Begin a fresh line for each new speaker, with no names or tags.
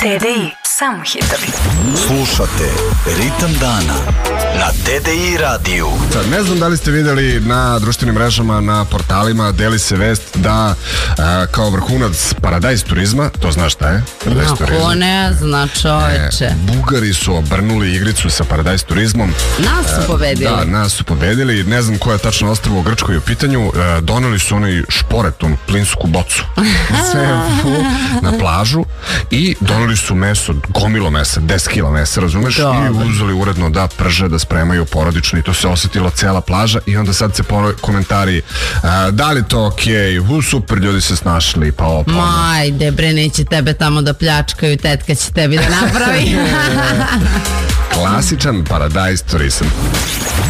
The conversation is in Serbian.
TDI, samo hitovi.
Slušate Ritam dana na TDI radiju.
Sad, ne znam da li ste vidjeli na društvenim mrežama, na portalima, deli se vest da kao vrhunac paradajz turizma, to znaš šta je? Paradajz turizma.
Ko ne zna, čoveče.
Bugari su obrnuli igricu sa paradajz turizmom.
Nas su pobedili.
Da, nas su pobedili. Ne znam koja je tačno ostrvo u Grčkoj u pitanju. Doneli su onaj šporet, onu plinsku bocu. Sve na plažu i doneli su meso, gomilo mesa, 10 kila mesa, razumeš?
Dobar.
I uzeli uredno da prže, da spremaju porodično i to se osjetilo cela plaža i onda sad se komentari da li to okej, super, ljudi se snašli, pa ovo, pa ono.
Majde bre, neće tebe tamo da pljačkaju, tetka će tebi da napravi.
Klasičan paradajz turizam.